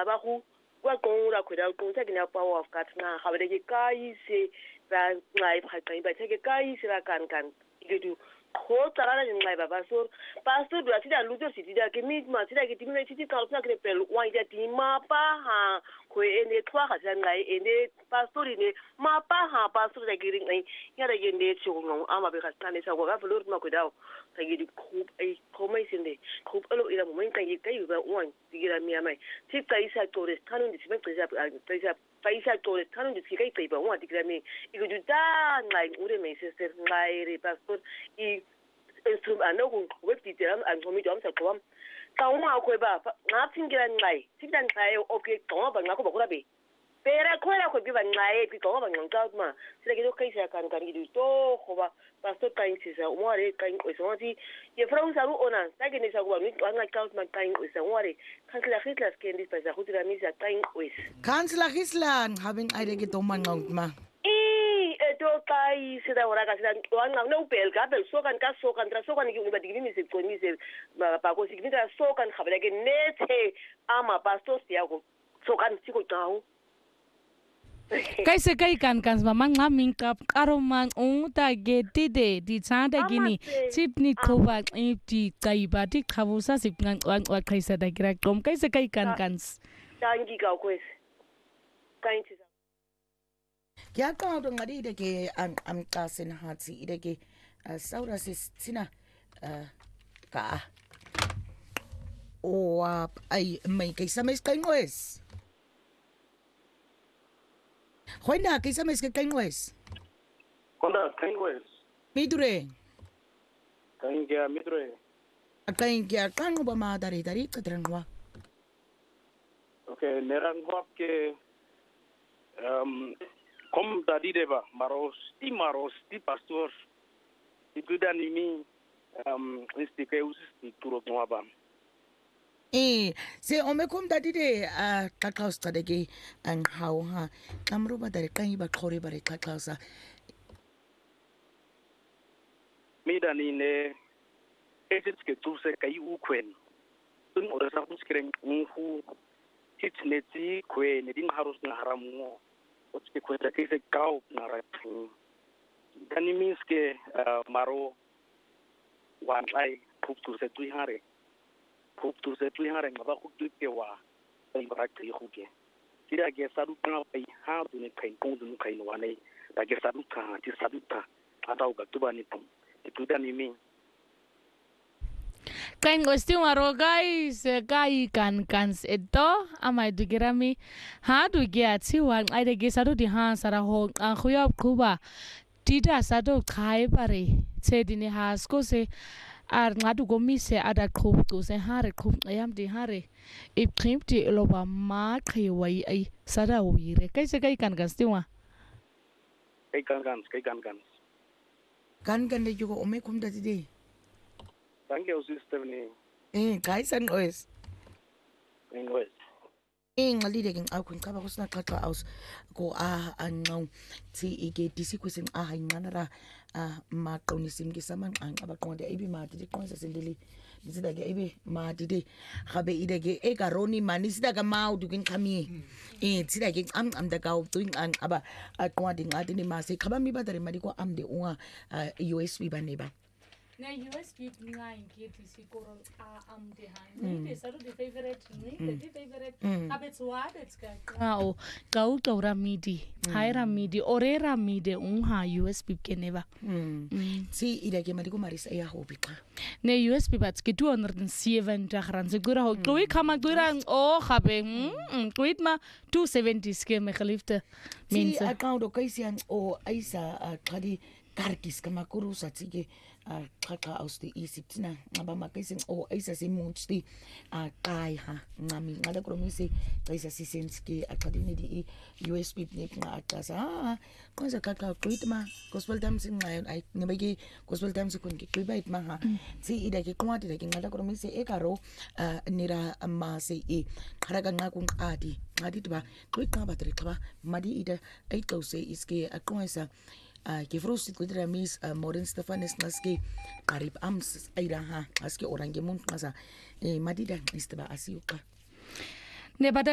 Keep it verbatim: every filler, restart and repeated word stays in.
ba go kwa qonga khwela qonga ke na power of God na ga bele ke kai se ba ngai phatsa ba ke kai se ba kan kan ke du go tsara le ngai ba ba so pastor do atida luto sitida ke mi ma tida ke timile titi ka tsaka ke pelo wa ida ti ma pa ha ko ene twa ga tsa ngai ene pastor ne ma pa ha pastor da ke ring ai ya re ke ne tshongo ama be ga tsane sa go ga flor ma ko dawo ta ke di group ai ko mai sinde group alo ila mo mai ka ke kai ba one digira mi amai ti ka isa tore tanu ndi sibe tsaya tsaya pa isa tore tanu ndi ke kai ba one digira mi iko du da ngai ure mai sister ngai re pastor I instrument anoku webditela angcomido amsaqhwa xa uma kweba ngaphingela nxayi sibida nxayi okay gqonga bangakho bakulabe pera khwela khwe biba nxayi gqonga bangqonqa kuma sile ke lokayisa kan kan ngidu to khoba pastor kaintsisa umware kainqwesa wathi ye frausa ru ona sake nisa kuba ngiqanga xa uma kainqwesa umware kansela Hitler skendi pesa kuthi ramisa kainqwesa kansela Hitler ngabe nqayile ke domanqongma eto kai sida hora ka sida wanga no bel ka bel so kan ka so kan tra so kan ki ba digini se koni se ba ko signi tra so kan khabela ke nete ama pastor sia go so kan tiko tawo kai se kai kan kan mama ngami kap karo man unta ge tide di tsanda gini chipni khoba ti kai ba ti khabusa sipngan wa kai sa da gira kom kai se kai kan kan tangi ka kwes kai tsi ya ka do ngadi de ke am am tasen hatsi ide ke saura sis sina ka o ai mai ke sames kai noes Hoina ke sames ke kai noes Konda kai noes midure kai ya midure kai ya kan ba ma dari dari kadranwa okay nerang hop ke um Kom tadi deba maros ti maros ti pastor ti gudani mi um istikeus ti turo ngwaba eh se o me kom tadi de a kakhaus tadeke ang hau ha kamro ba dare kan ba khore ba re kakhausa mi dani ne esit ke tu se kai u kwen tun ora sa kuskren ngu titneti kwen din harus ngaramu What's the question? Is a cow narrative. That means que maro one eye cook to set three hundred. Cook to set three hundred. Maba cook to ke wa. Ay barak ti cook. Tira ke sadu pa ay ha tu ne kain kong tu kain wa nei. Ta ke sadu ka ti sadu ta. Ata uga tu ba ni pum. Itu dan ini. Kain gusti maro guys kai kan kan edo amai dugirami ha dugia ti wan ai de gesado di ha sara ho an khoya kuba tida sado khai pare se dini has ko se ar ngadu go mi se ada khop to se hare khop ayam di hare e prim ti loba ma khai wai ai sara wire kai se kai kan kan sti wa kai kan kan kai kan kan kan kan de jugo ome kum da di Thank you, sister. Eh, guys, and ois. And ois. Eh, ngali de ging au kun kaba kusna kaka aus ko a anong ti ige disi kusin a hainanara a ma qonisim ke samang ang abaqonde ibi ma di qonsa sindili disida ke ibi ma di de gabe ide ke e karoni mani sida ka mau du kin khami eh sida ke am am da ka tuing ang aba a qwadi ngadi ni ma se khaba mi ba dare mari ko am de unga U S B ba ne ba Na U S B ngai ke tisi korol a am de han ni de saru de favorite ni de favorite habets what it's ka o kau kaura midi haira midi orera midi un ha U S B ke neva si ida ke mari ko marisa ya hobi ka ne U S B bats ke two hundred seven jagran se gura ho koi khama gura o khabe mm koit ma two seventy ske me khalifte min si account o kaisian o aisa khadi karkis kama kuru satsike a kaka aus de isiptina ngaba makaisin o aisa simunsti a kai ha ngami ngada kromise kaisa sisenski akadini di U S B ne nga akasa ha konza kaka kuitma gospel times ngai ai nebagi gospel times kun ki kuibait ma ha si ida ki kwati da ki ngada kromise e karo nira ma se e kharaga nga kun adi ngadi tba kuitma batri khaba madi ida ai kause iske akwasa Uh, ke vrosti kudra mis uh, Morin Stefanes naske karib ams aira ha aske orange mun kasa eh madida istaba asiuka ne bada